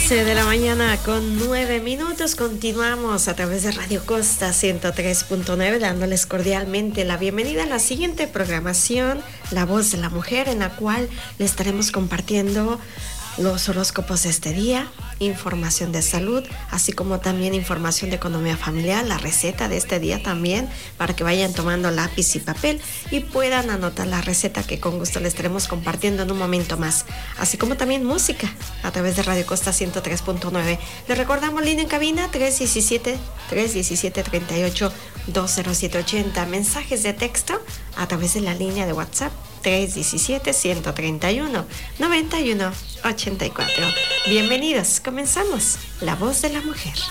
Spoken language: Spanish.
11 de la mañana con 9 minutos. Continuamos a través de Radio Costa 103.9, dándoles cordialmente la bienvenida a la siguiente programación, La Voz de la Mujer, en la cual le estaremos compartiendo los horóscopos de este día, información de salud, así como también información de economía familiar, la receta de este día también, para que vayan tomando lápiz y papel y puedan anotar la receta que con gusto les estaremos compartiendo en un momento más, así como también música a través de Radio Costa 103.9. Les recordamos línea en cabina 317-38-20780, mensajes de texto a través de la línea de WhatsApp 317-131-9184. Bienvenidos, comenzamos La Voz de la Mujer.